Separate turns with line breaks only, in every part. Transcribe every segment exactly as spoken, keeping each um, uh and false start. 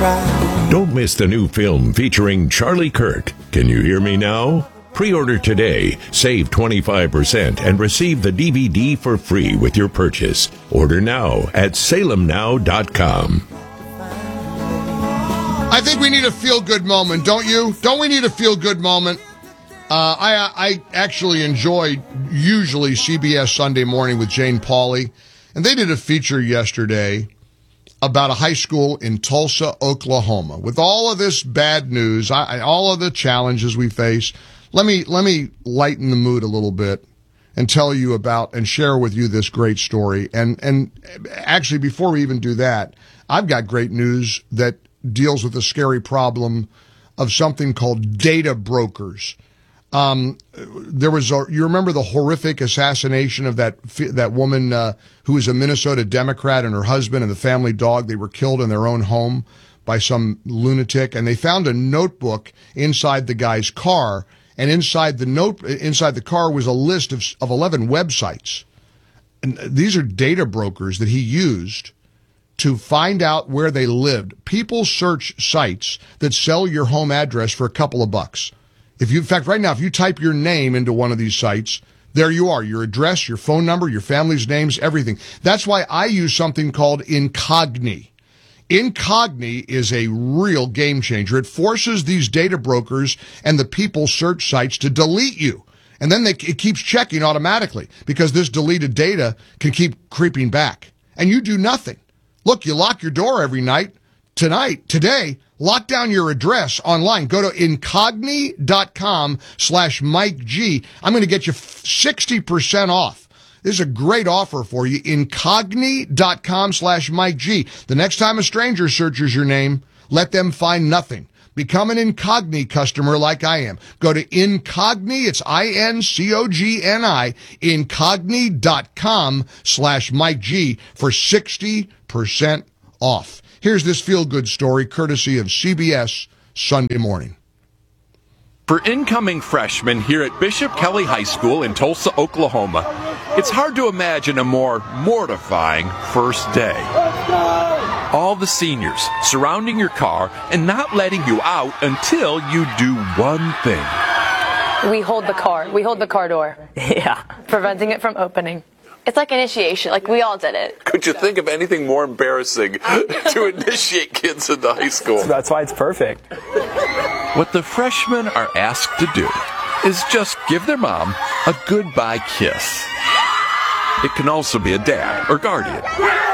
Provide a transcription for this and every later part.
Don't miss the new film featuring Charlie Kirk. Can you hear me now? Pre-order today, save twenty-five percent, and receive the D V D for free with your purchase. Order now at salem now dot com.
I think we need a feel-good moment, don't you? Don't we need a feel-good moment? Uh, I, I actually enjoy usually C B S Sunday Morning with Jane Pauley, and they did a feature yesterday about a high school in Tulsa, Oklahoma. With all of this bad news, I, all of the challenges we face, let me let me lighten the mood a little bit and tell you about and share with you this great story. And and actually, before we even do that, I've got great news that deals with the scary problem of something called data brokers. Um, there was a, you remember the horrific assassination of that that woman uh, who was a Minnesota Democrat, and her husband and the family dog. They were killed in their own home by some lunatic, and they found a notebook inside the guy's car. And inside the note, inside the car was a list of, of eleven websites. And these are data brokers that he used to find out where they lived. People search sites that sell your home address for a couple of bucks. If you, in fact, right now, if you type your name into one of these sites, there you are, your address, your phone number, your family's names, everything. That's why I use something called Incogni. Incogni is a real game changer. It forces these data brokers and the people search sites to delete you. And then they, it keeps checking automatically because this deleted data can keep creeping back. And you do nothing. Look, you lock your door every night. Tonight, today, lock down your address online. Go to incogni.com slash Mike G. I'm going to get you sixty percent off. This is a great offer for you. Incogni.com slash Mike G. The next time a stranger searches your name, let them find nothing. Become an Incogni customer like I am. Go to Incogni, it's I N C O G N I, incogni.com slash Mike G for sixty percent off. Here's this feel-good story courtesy of C B S Sunday Morning.
For incoming freshmen here at Bishop Kelly High School in Tulsa, Oklahoma, it's hard to imagine a more mortifying first day. All the seniors surrounding your car and not letting you out until you do one thing.
We hold the car. We hold the car door.
Yeah.
Preventing it from opening. It's like initiation. Like, we all did it.
Could you think of anything more embarrassing to initiate kids into high school?
That's why it's perfect.
What the freshmen are asked to do is just give their mom a goodbye kiss. It can also be a dad or guardian.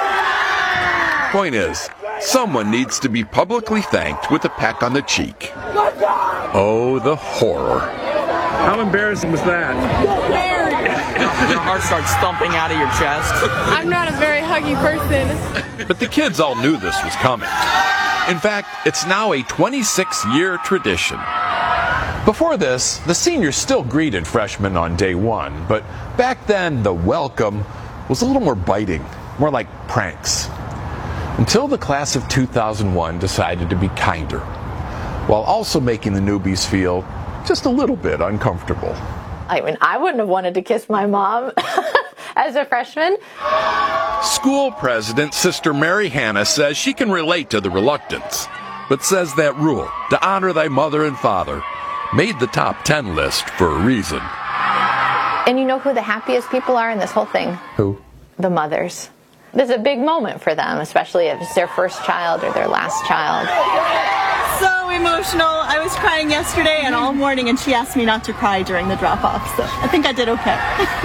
Point is, someone needs to be publicly thanked with a peck on the cheek. Oh, the horror.
How embarrassing was that?
Your heart starts thumping out of your chest.
I'm not a very huggy person.
But the kids all knew this was coming. In fact, it's now a twenty-six year tradition. Before this, the seniors still greeted freshmen on day one, but back then the welcome was a little more biting, more like pranks. Until the class of two thousand one decided to be kinder, while also making the newbies feel just a little bit uncomfortable.
I mean, I wouldn't have wanted to kiss my mom as a freshman.
School president Sister Mary Hannah says she can relate to the reluctance, but says that rule, to honor thy mother and father, made the top ten list for a reason.
And you know who the happiest people are in this whole thing?
Who?
The mothers. This is a big moment for them, especially if it's their first child or their last child.
So emotional. I was crying yesterday and all morning, and she asked me not to cry during the drop-off, so I think I did okay.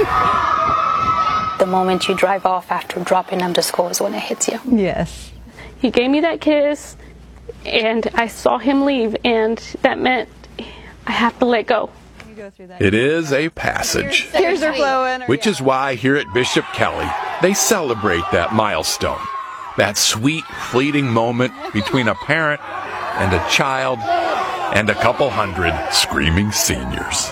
The moment you drive off after dropping them to school is when it hits you.
Yes. He gave me that kiss, and I saw him leave, and that meant I have to let go.
It is a passage.
Tears are flowing.
Which is why here at Bishop Kelly, they celebrate that milestone. That sweet, fleeting moment between a parent and a child and a couple hundred screaming seniors.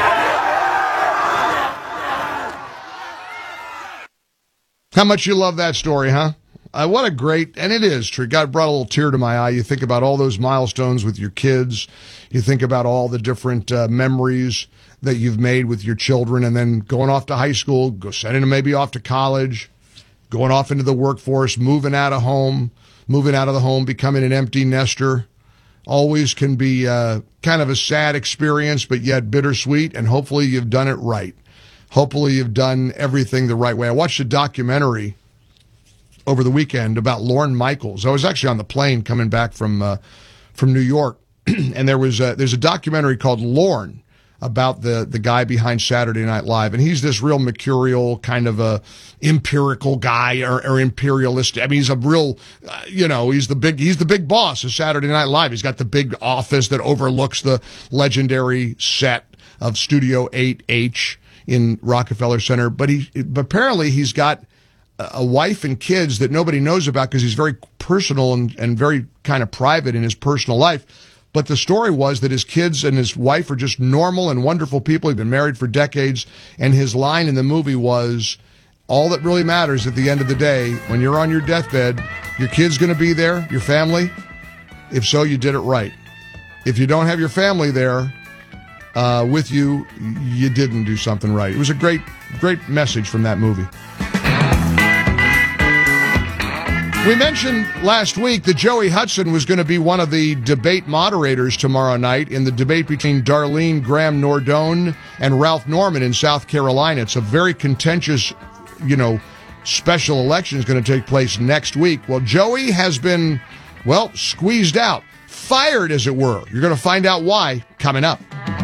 How much you love that story, huh? Uh, what a great, and it is true. God brought a little tear to my eye. You think about all those milestones with your kids. You think about all the different uh, memories that you've made with your children, and then going off to high school, go sending them maybe off to college, going off into the workforce, moving out of home, moving out of the home, becoming an empty nester. Always can be uh, kind of a sad experience, but yet bittersweet, and hopefully you've done it right. Hopefully you've done everything the right way. I watched a documentary over the weekend about Lorne Michaels. I was actually on the plane coming back from uh, from New York, and there was a, there's a documentary called Lorne about the the guy behind Saturday Night Live, and he's this real mercurial kind of a empirical guy or, or imperialist. I mean, he's a real, uh, you know, he's the big he's the big boss of Saturday Night Live. He's got the big office that overlooks the legendary set of Studio eight H in Rockefeller Center. But he but apparently he's got a wife and kids that nobody knows about because he's very personal and, and very kind of private in his personal life. But the story was that his kids and his wife are just normal and wonderful people. He'd been married for decades. And his line in the movie was, all that really matters at the end of the day, when you're on your deathbed, your kid's going to be there, your family. If so, you did it right. If you don't have your family there uh, with you, you didn't do something right. It was a great, great message from that movie. We mentioned last week that Joey Hudson was going to be one of the debate moderators tomorrow night in the debate between Darlene Graham Nordone and Ralph Norman in South Carolina. It's a very contentious, you know, special election is going to take place next week. Well, Joey has been, well, squeezed out, fired, as it were. You're going to find out why coming up.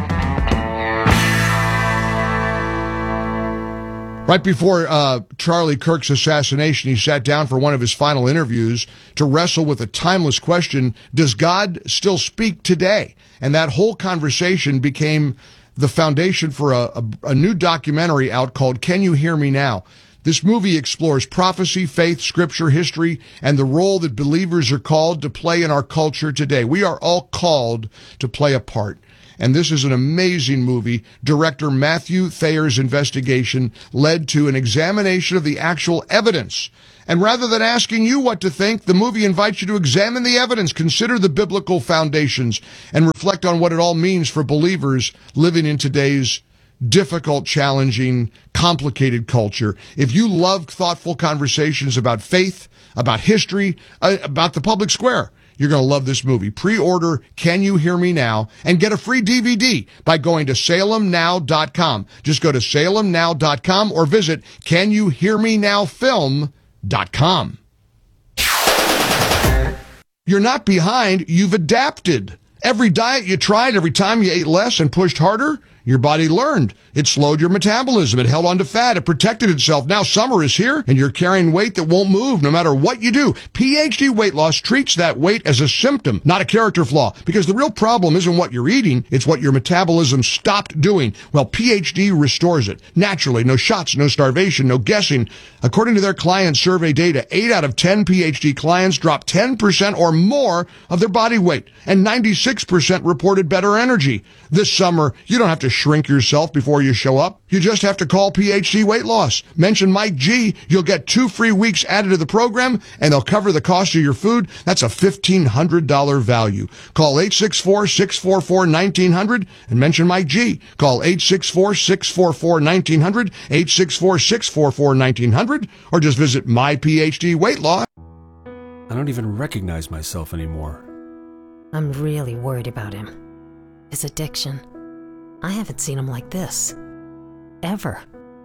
Right before uh, Charlie Kirk's assassination, he sat down for one of his final interviews to wrestle with a timeless question, does God still speak today? And that whole conversation became the foundation for a, a, a new documentary out called Can You Hear Me Now? This movie explores prophecy, faith, scripture, history, and the role that believers are called to play in our culture today. We are all called to play a part. And this is an amazing movie. Director Matthew Thayer's investigation led to an examination of the actual evidence. And rather than asking you what to think, the movie invites you to examine the evidence, consider the biblical foundations, and reflect on what it all means for believers living in today's difficult, challenging, complicated culture. If you love thoughtful conversations about faith, about history, uh, about the public square, you're going to love this movie. Pre-order Can You Hear Me Now and get a free D V D by going to salem now dot com. Just go to salem now dot com or visit can you hear me now film dot com. You're not behind, you've adapted. Every diet you tried, every time you ate less and pushed harder, your body learned. It slowed your metabolism. It held on to fat. It protected itself. Now summer is here, and you're carrying weight that won't move no matter what you do. P H D Weight Loss treats that weight as a symptom, not a character flaw, because the real problem isn't what you're eating. It's what your metabolism stopped doing. Well, P H D restores it. Naturally, no shots, no starvation, no guessing. According to their client survey data, eight out of ten P H D clients dropped ten percent or more of their body weight, and ninety-six percent reported better energy. This summer, you don't have to shrink yourself before you show up. You just have to call P H D Weight Loss. Mention Mike G. You'll get two free weeks added to the program, and they'll cover the cost of your food. That's a fifteen hundred dollars value. Call eight six four, six four four, one nine zero zero and mention Mike G. Call eight six four, six four four, one nine zero zero, eight six four, six four four, one nine zero zero, or just visit My P H D Weight Loss.
I don't even recognize myself anymore.
I'm really worried about him. His addiction. I haven't seen him like this. Ever.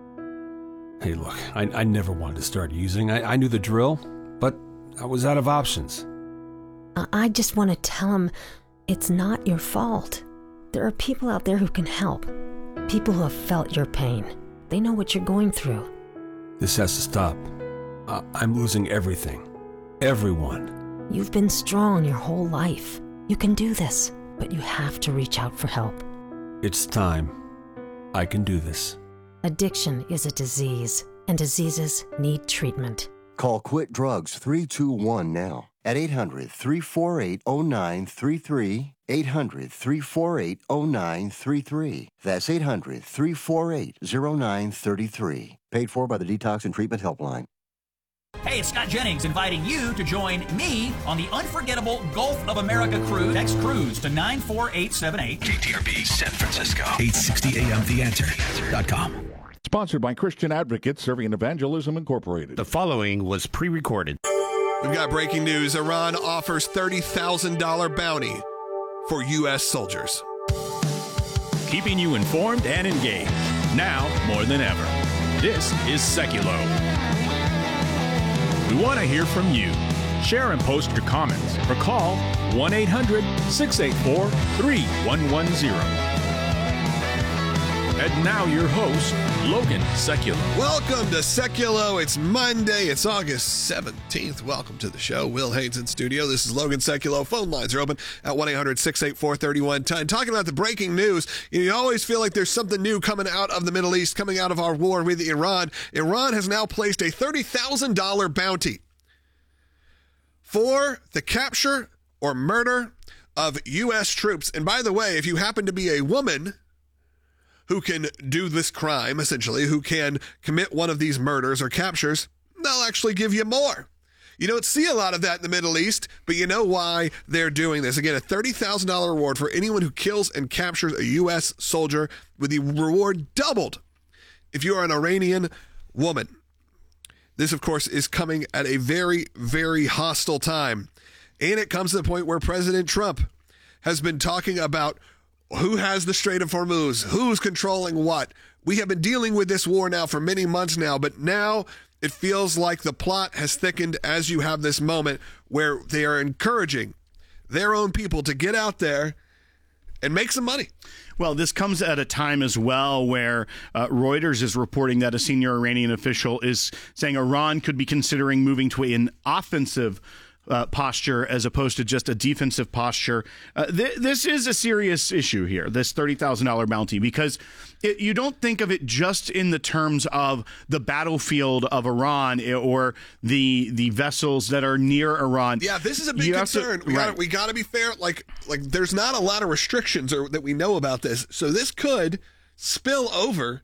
Hey, look, I, I never wanted to start using. I, I knew the drill, but I was out of options.
I, I just want to tell him it's not your fault. There are people out there who can help. People who have felt your pain. They know what you're going through.
This has to stop. I, I'm losing everything. Everyone.
You've been strong your whole life. You can do this, but you have to reach out for help.
It's time. I can do this.
Addiction is a disease, and diseases need treatment.
Call Quit Drugs three two one now at eight hundred, three four eight, zero nine three three, eight hundred, three four eight, zero nine three three. That's eight hundred, three four eight, zero nine three three. Paid for by the Detox and Treatment Helpline.
Hey, it's Scott Jennings inviting you to join me on the unforgettable Gulf of America cruise. Text cruise to nine four eight seven eight.
K T R B San Francisco, eight sixty A M The Answer dot com.
Sponsored by Christian Advocates Serving Evangelism Incorporated.
The following was pre-recorded.
We've got breaking news. Iran offers thirty thousand dollars bounty for U S soldiers.
Keeping you informed and engaged, now more than ever. This is Seculo. We want to hear from you. Share and post your comments or call one eight hundred, six eight four, three one one zero. And now your host, Logan Seculo.
Welcome to Seculo. It's Monday. It's August seventeenth. Welcome to the show. Will Haynes in studio. This is Logan Seculo. Phone lines are open at one eight hundred, six eight four, three one one zero. Talking about the breaking news, you always feel like there's something new coming out of the Middle East, coming out of our war with Iran. Iran has now placed a thirty thousand dollars bounty for the capture or murder of U S troops. And by the way, if you happen to be a woman who can do this crime, essentially, who can commit one of these murders or captures, they'll actually give you more. You don't see a lot of that in the Middle East, but you know why they're doing this. Again, a thirty thousand dollars reward for anyone who kills and captures a U S soldier, with the reward doubled if you are an Iranian woman. This, of course, is coming at a very, very hostile time. And it comes to the point where President Trump has been talking about who has the Strait of Hormuz, who's controlling what. We have been dealing with this war now for many months now, but now it feels like the plot has thickened as you have this moment where they are encouraging their own people to get out there and make some money.
Well, this comes at a time as well where uh, Reuters is reporting that a senior Iranian official is saying Iran could be considering moving to an offensive Uh, posture as opposed to just a defensive posture. Uh, th- this is a serious issue here, this thirty thousand dollars bounty, because it, you don't think of it just in the terms of the battlefield of Iran or the the vessels that are near Iran.
Yeah, this is a big
You
concern.
to,
we
right.
gotta, we got to be fair. Like, like there's not a lot of restrictions or, that we know about this. So this could spill over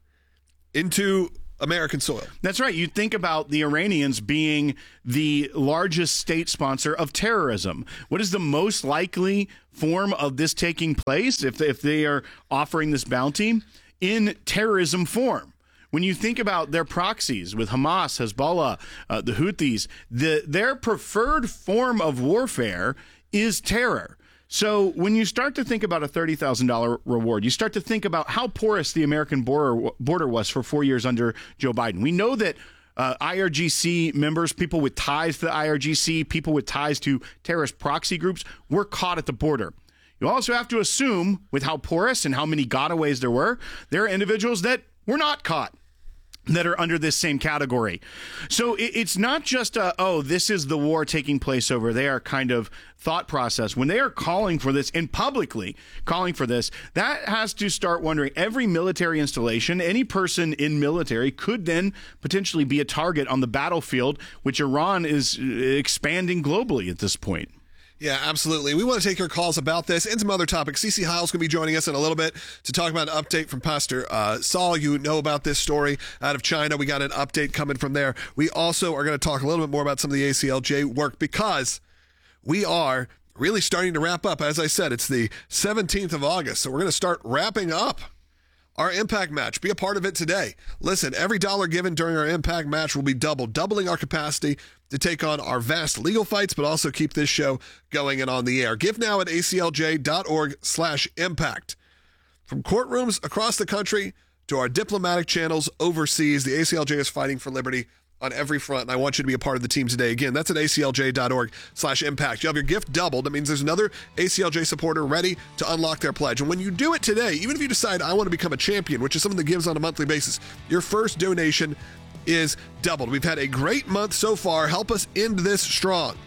into American soil.
That's right. You think about the Iranians being the largest state sponsor of terrorism. What is the most likely form of this taking place if they, if they are offering this bounty? In terrorism form. When you think about their proxies with Hamas, Hezbollah, uh, the Houthis, the, their preferred form of warfare is terror. So when you start to think about a thirty thousand dollars reward, you start to think about how porous the American border border was for four years under Joe Biden. We know that uh, I R G C members, people with ties to the I R G C, people with ties to terrorist proxy groups, were caught at the border. You also have to assume, with how porous and how many gotaways there were, there are individuals that were not caught that are under this same category. So it, it's not just a, oh, this is the war taking place over there kind of thought process. When they are calling for this and publicly calling for this, that has to start wondering, every military installation, any person in military could then potentially be a target on the battlefield, which Iran is expanding globally at this point.
Yeah, absolutely. We want to take your calls about this and some other topics. Cece Hiles going to be joining us in a little bit to talk about an update from Pastor uh, Saul. You know about this story out of China. We got an update coming from there. We also are going to talk a little bit more about some of the A C L J work, because we are really starting to wrap up. As I said, it's the seventeenth of August, so we're going to start wrapping up our Impact Match. Be a part of it today. Listen, every dollar given during our Impact Match will be doubled, doubling our capacity to take on our vast legal fights, but also keep this show going and on the air. Give now at aclj.org slash impact. From courtrooms across the country to our diplomatic channels overseas, the A C L J is fighting for liberty on every front, and I want you to be a part of the team today. Again, that's at aclj.org slash impact. You have your gift doubled. That means there's another A C L J supporter ready to unlock their pledge. And when you do it today, even if you decide I want to become a champion, which is someone that gives on a monthly basis, your first donation is doubled. We've had a great month so far. Help us end this strong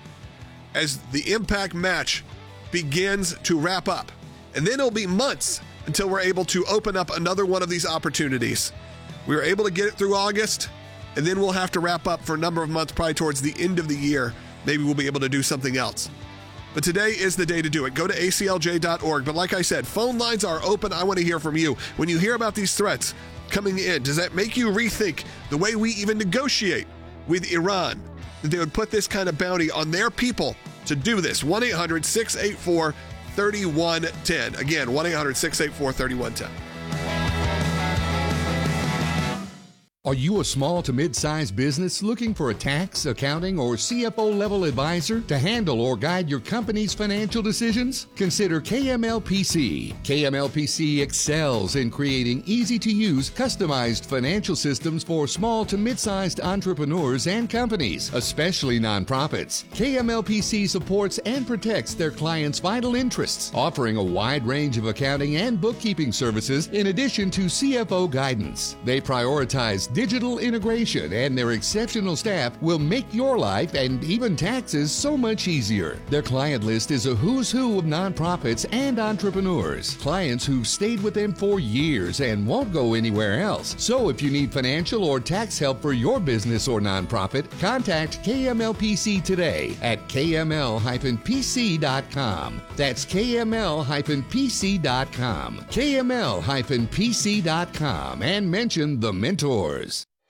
as the Impact Match begins to wrap up. And then it'll be months until we're able to open up another one of these opportunities. We were able to get it through August, and then we'll have to wrap up for a number of months, probably towards the end of the year. Maybe we'll be able to do something else. But today is the day to do it. Go to A C L J dot org. But like I said, phone lines are open. I want to hear from you. When you hear about these threats coming in, does that make you rethink the way we even negotiate with Iran? That they would put this kind of bounty on their people to do this? one eight hundred, six eight four, three one one zero. Again, one eight hundred, six eight four, three one one zero.
Are you a small to mid-sized business looking for a tax, accounting, or C F O level advisor to handle or guide your company's financial decisions? Consider K M L P C. K M L P C excels in creating easy-to-use, customized financial systems for small to mid-sized entrepreneurs and companies, especially nonprofits. K M L P C supports and protects their clients' vital interests, offering a wide range of accounting and bookkeeping services in addition to C F O guidance. They prioritize digital integration, and their exceptional staff will make your life and even taxes so much easier. Their client list is a who's who of nonprofits and entrepreneurs, clients who've stayed with them for years and won't go anywhere else. So if you need financial or tax help for your business or nonprofit, contact K M L P C today at K M L P C dot com. That's K M L P C dot com. K M L P C dot com, and mention the mentors.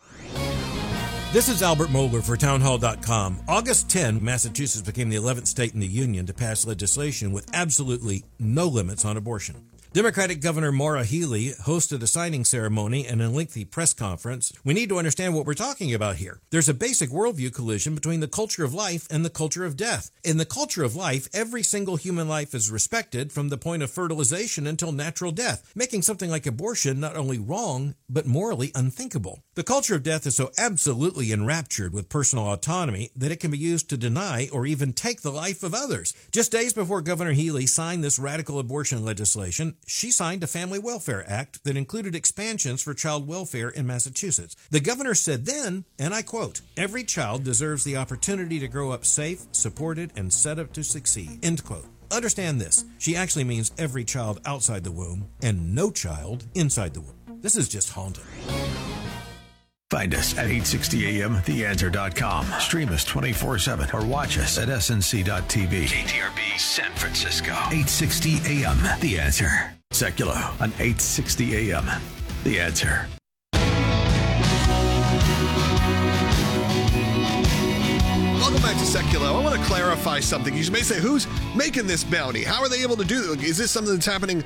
This is Albert Moeller for townhall dot com. August tenth, Massachusetts became the eleventh state in the union to pass legislation with absolutely no limits on abortion. Democratic Governor Maura Healey hosted a signing ceremony and a lengthy press conference. We need to understand what we're talking about here. There's a basic worldview collision between the culture of life and the culture of death. In the culture of life, every single human life is respected from the point of fertilization until natural death, making something like abortion not only wrong, but morally unthinkable. The culture of death is so absolutely enraptured with personal autonomy that it can be used to deny or even take the life of others. Just days before Governor Healey signed this radical abortion legislation, she signed a Family Welfare Act that included expansions for child welfare in Massachusetts. The governor said then, and I quote, "Every child deserves the opportunity to grow up safe, supported, and set up to succeed," end quote. Understand this. She actually means every child outside the womb and no child inside the womb. This is just haunting.
Find us at eight sixty A M the answer dot com. Stream us twenty-four seven or watch us at S N C dot T V. K T R B San Francisco. eight sixty A M The Answer. Secular on eight sixty A M The Answer.
Welcome back to Secular. I want to clarify something. You may say, who's making this bounty? How are they able to do it? Is this something that's happening